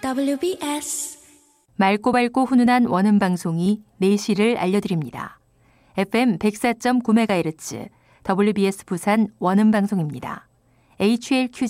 WBS 맑고 밝고 훈훈한 원음 방송이 4시를 알려드립니다. FM 104.9MHz WBS 부산 원음 방송입니다. HLQG